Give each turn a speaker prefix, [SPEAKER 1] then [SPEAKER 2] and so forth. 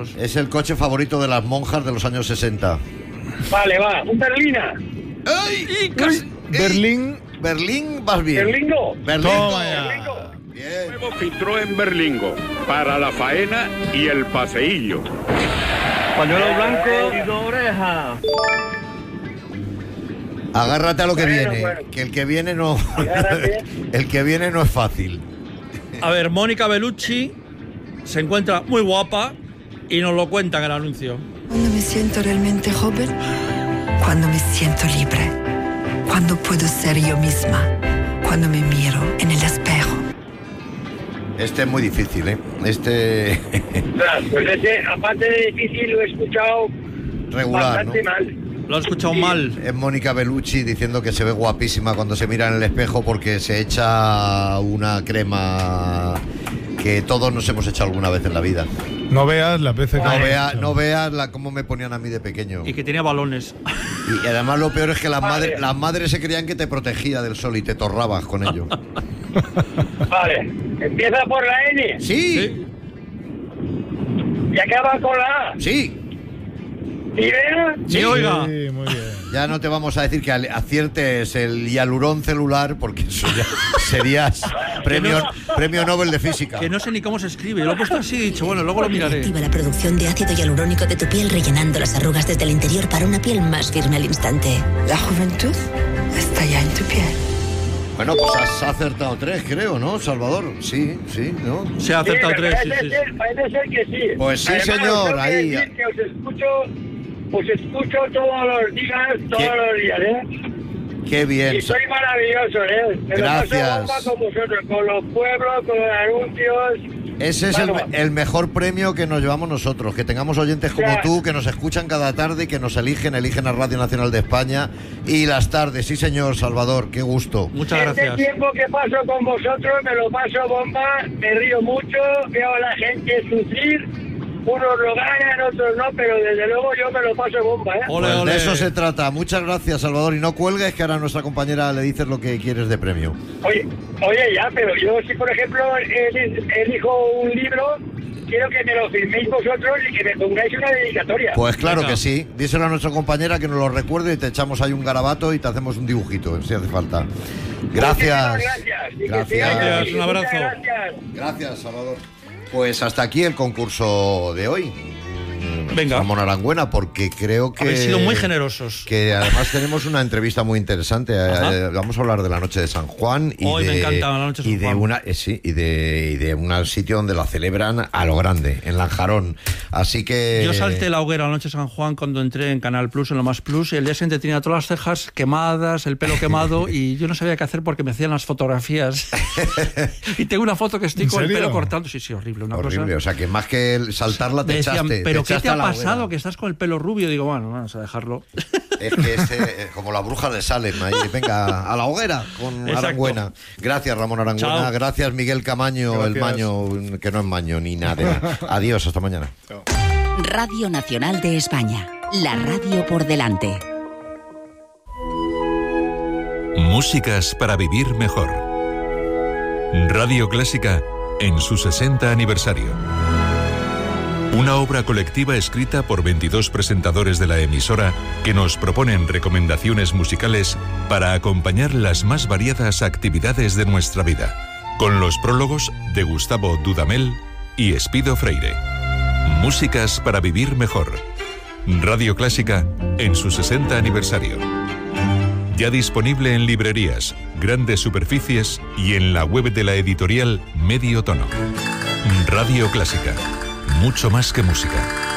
[SPEAKER 1] maravillosos.
[SPEAKER 2] Es el coche favorito de las monjas de los años 60.
[SPEAKER 3] Vale, va. Un Berlina.
[SPEAKER 2] ¡Ay! Berlín, vas bien.
[SPEAKER 3] Berlingo.
[SPEAKER 4] Toma ya.
[SPEAKER 3] Berlingo.
[SPEAKER 2] Bien.
[SPEAKER 5] Nuevo filtró en Berlingo para la faena y el paseillo.
[SPEAKER 3] Pañuelo blanco y dos orejas.
[SPEAKER 2] Agárrate a lo que
[SPEAKER 3] Bueno,
[SPEAKER 2] viene,
[SPEAKER 3] bueno.
[SPEAKER 2] que el que viene no...
[SPEAKER 3] Agárrate.
[SPEAKER 2] el que viene no es fácil.
[SPEAKER 1] A ver, Mónica Bellucci se encuentra muy guapa y nos lo cuenta en el anuncio.
[SPEAKER 6] Cuando me siento realmente joven, cuando me siento libre, cuando puedo ser yo misma, cuando me miro en el espejo.
[SPEAKER 2] Este es muy difícil, ¿eh? Este...
[SPEAKER 3] Pues ese, aparte de difícil, lo he escuchado
[SPEAKER 2] regular, ¿no?
[SPEAKER 3] bastante mal.
[SPEAKER 1] Lo he escuchado mal.
[SPEAKER 2] Es Mónica Bellucci diciendo que se ve guapísima cuando se mira en el espejo porque se echa una crema que todos nos hemos echado alguna vez en la vida.
[SPEAKER 4] No veas las veces que...
[SPEAKER 2] No veas cómo me ponían a mí de pequeño.
[SPEAKER 1] Y que tenía balones.
[SPEAKER 2] Y además lo peor es que las madres se creían que te protegía del sol y te torrabas con ello.
[SPEAKER 3] Vale. Empieza por la N
[SPEAKER 2] Sí,
[SPEAKER 3] y acaba con la A.
[SPEAKER 2] sí.
[SPEAKER 3] ¿Nivea?
[SPEAKER 1] Sí, oiga.
[SPEAKER 4] Sí, muy bien.
[SPEAKER 2] Ya no te vamos a decir que aciertes el hialurón celular porque eso ya serías premio Nobel de Física.
[SPEAKER 1] Que no sé ni cómo se escribe. Lo he puesto así y he dicho, bueno, luego lo miraré.
[SPEAKER 7] Activa la producción de ácido hialurónico de tu piel rellenando las arrugas desde el interior para una piel más firme al instante.
[SPEAKER 6] La juventud está ya en tu piel.
[SPEAKER 2] Bueno, pues has acertado 3, creo, ¿no, Salvador? Sí, ¿no?
[SPEAKER 1] Se ha acertado
[SPEAKER 3] Sí,
[SPEAKER 1] 3, sí,
[SPEAKER 3] parece
[SPEAKER 1] sí.
[SPEAKER 3] ser- parece ser que sí.
[SPEAKER 2] Pues sí,
[SPEAKER 3] Además,
[SPEAKER 2] señor,
[SPEAKER 3] tengo que
[SPEAKER 2] ahí.
[SPEAKER 3] decir que os escucho todos los días, ¿eh?
[SPEAKER 2] Qué bien.
[SPEAKER 3] Y soy maravilloso, ¿eh? Me
[SPEAKER 2] Gracias.
[SPEAKER 3] lo paso bomba con vosotros, con los pueblos, con los anuncios.
[SPEAKER 2] Ese es el mejor premio que nos llevamos nosotros, que tengamos oyentes como
[SPEAKER 3] Ya.
[SPEAKER 2] tú, que nos escuchan cada tarde y que nos eligen a Radio Nacional de España y las tardes. Sí, señor Salvador, qué gusto.
[SPEAKER 1] Muchas
[SPEAKER 3] Este
[SPEAKER 1] gracias.
[SPEAKER 3] tiempo que paso con vosotros me lo paso bomba, me río mucho, veo a la gente sufrir, unos lo ganan, otros no, pero desde luego yo me lo paso bomba, ¿eh?
[SPEAKER 1] Ole,
[SPEAKER 2] Pues
[SPEAKER 1] ole.
[SPEAKER 2] de eso se trata. Muchas gracias, Salvador. Y no cuelgues, que ahora a nuestra compañera le dices lo que quieres de premio.
[SPEAKER 3] Oye, ya, pero yo si por ejemplo elijo un libro, quiero que me lo firméis vosotros y que me pongáis una dedicatoria.
[SPEAKER 2] Pues claro
[SPEAKER 1] Venga.
[SPEAKER 2] que sí. Díselo a nuestra compañera que nos lo recuerde y te echamos ahí un garabato y te hacemos un dibujito, si hace falta. Gracias.
[SPEAKER 3] Muchísimas gracias. Y que
[SPEAKER 2] Gracias.
[SPEAKER 3] sigáis
[SPEAKER 1] Gracias,
[SPEAKER 3] así.
[SPEAKER 1] un abrazo.
[SPEAKER 3] Muchas gracias.
[SPEAKER 2] Gracias, Salvador. Pues hasta aquí el concurso de hoy.
[SPEAKER 1] Venga.
[SPEAKER 2] Ramón Arangüena, porque creo que...
[SPEAKER 1] Habéis sido muy generosos.
[SPEAKER 2] Que además tenemos una entrevista muy interesante.
[SPEAKER 1] Ajá.
[SPEAKER 2] Vamos a hablar de la noche de San Juan y
[SPEAKER 1] Hoy me encanta la noche de San Juan.
[SPEAKER 2] y de un sitio donde la celebran a lo grande, en Lanjarón. Así que
[SPEAKER 1] Yo salté la hoguera la noche de San Juan cuando entré en Canal Plus, en Lo Más Plus, y el día siguiente tenía todas las cejas quemadas, el pelo quemado, y yo no sabía qué hacer porque me hacían las fotografías. Y tengo una foto que estoy
[SPEAKER 4] ¿En
[SPEAKER 1] con el
[SPEAKER 4] serio?
[SPEAKER 1] pelo cortando. Sí, horrible, una
[SPEAKER 2] horrible.
[SPEAKER 1] cosa.
[SPEAKER 2] O sea, que más que saltarla te
[SPEAKER 1] Me decían,
[SPEAKER 2] echaste.
[SPEAKER 1] ¿pero
[SPEAKER 2] te
[SPEAKER 1] qué
[SPEAKER 2] echaste
[SPEAKER 1] te ha
[SPEAKER 2] a la
[SPEAKER 1] pasado?
[SPEAKER 2] hoguera.
[SPEAKER 1] Que estás con el pelo rubio. Digo, bueno, vamos a dejarlo.
[SPEAKER 2] Es que como la bruja de Salem, ahí, venga, a la hoguera con
[SPEAKER 1] Exacto.
[SPEAKER 2] Arangüena. Gracias, Ramón Arangüena.
[SPEAKER 1] Chao.
[SPEAKER 2] Gracias, Miguel Camaño,
[SPEAKER 4] Gracias.
[SPEAKER 2] el maño, que no es maño ni nada. Adiós, hasta mañana.
[SPEAKER 7] Radio Nacional de España. La radio por delante.
[SPEAKER 8] Músicas para vivir mejor. Radio Clásica en su 60 aniversario. Una obra colectiva escrita por 22 presentadores de la emisora que nos proponen recomendaciones musicales para acompañar las más variadas actividades de nuestra vida, con los prólogos de Gustavo Dudamel y Espido Freire. Músicas para vivir mejor. Radio Clásica en su 60 aniversario. Ya disponible en librerías, grandes superficies y en la web de la editorial Medio Tono. Radio Clásica. Mucho más que música.